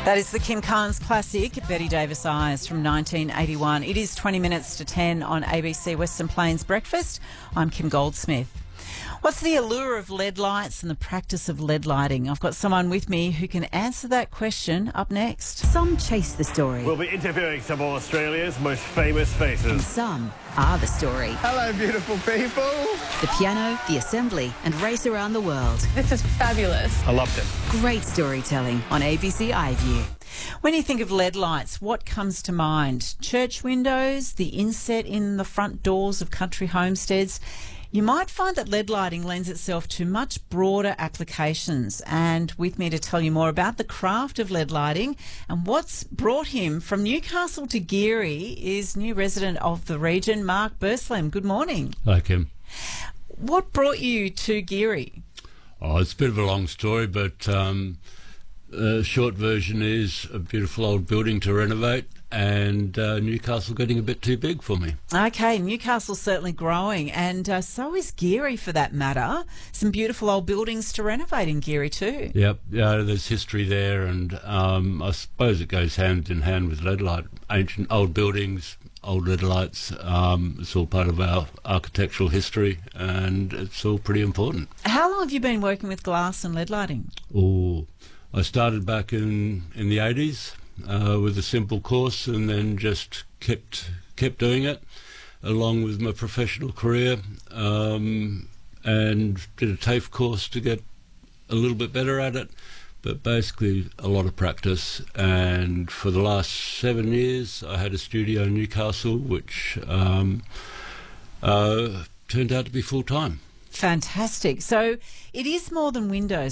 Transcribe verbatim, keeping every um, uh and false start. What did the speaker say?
That is the Kim Carnes classic, Betty Davis Eyes from nineteen eighty-one. It is twenty minutes to ten on A B C Western Plains Breakfast. I'm Kim Goldsmith. What's the allure of L E D lights and the practice of L E D lighting? I've got someone with me who can answer that question up next. Some chase the story. We'll be interviewing some of Australia's most famous And faces. some are the story. Hello, beautiful people. The piano, the assembly, and race around the world. This is fabulous. I loved it. Great storytelling on A B C iView. When you think of L E D lights, what comes to mind? Church windows, the inset in the front doors of country homesteads. You might find that L E D lighting lends itself to much broader applications. And with me to tell you more about the craft of L E D lighting and what's brought him from Newcastle to Geary is new resident of the region, Mark Burslem. Good morning. Hi, Kim. What brought you to Geary? Oh, it's a bit of a long story, but um, the short version is a beautiful old building to renovate and uh, Newcastle getting a bit too big for me. Okay, Newcastle's certainly growing, and uh, so is Geary for that matter. Some beautiful old buildings to renovate in Geary too. Yep, yeah, there's history there, and um, I suppose it goes hand in hand with L E D light. Ancient old buildings, old L E D lights, um, it's all part of our architectural history, and it's all pretty important. How long have you been working with glass and L E D lighting? Oh, I started back in, in the eighties. Uh, with a simple course, and then just kept kept doing it along with my professional career, um, and did a TAFE course to get a little bit better at it, but basically a lot of practice. And for the last seven years I had a studio in Newcastle which um, uh, turned out to be full-time. Fantastic. So it is more than windows.